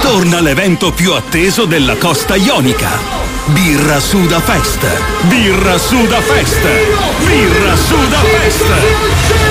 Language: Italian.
Torna l'evento più atteso della costa ionica. Birra Sudafest. Birra Sudafest. Birra Sudafest.